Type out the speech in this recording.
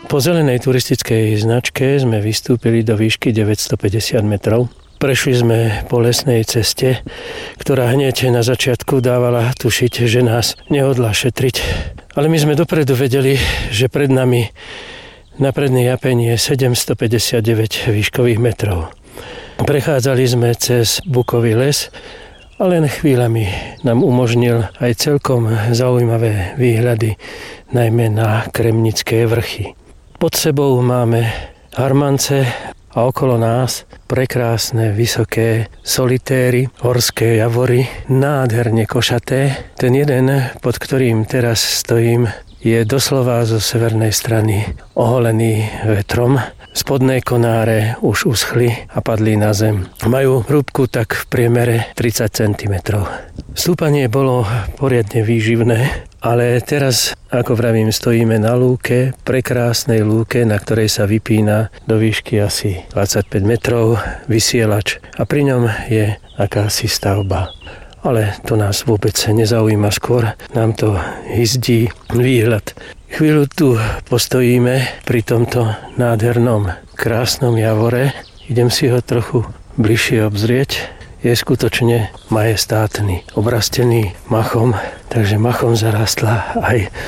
Po zelenej turistickej značke sme vystúpili do výšky 950 metrov. Prešli sme po lesnej ceste, ktorá hneď na začiatku dávala tušiť, že nás nehodlá šetriť. Ale my sme dopredu vedeli, že pred nami na predný japeň je 759 výškových metrov. Prechádzali sme cez bukový les a len chvíľami nám umožnil aj celkom zaujímavé výhľady, najmä na Kremnické vrchy. Pod sebou máme Harmance a okolo nás prekrásne, vysoké solitéry, horské javory, nádherne košaté. Ten jeden, pod ktorým teraz stojím, je doslova zo severnej strany oholený vetrom. Spodné konáre už uschli a padli na zem. Majú hrúbku tak v priemere 30 cm. Stúpanie bolo poriadne výživné, ale teraz, ako vravím, stojíme na lúke, prekrásnej lúke, na ktorej sa vypína do výšky asi 25 metrov vysielač a pri ňom je akási stavba. Ale to nás vôbec nezaujíma, skôr nám to hyzdí výhľad. Chvíľu tu postojíme pri tomto nádhernom, krásnom javore. Idem si ho trochu bližšie obzrieť. Je skutočne majestátny, obrastený machom, takže machom zarastla aj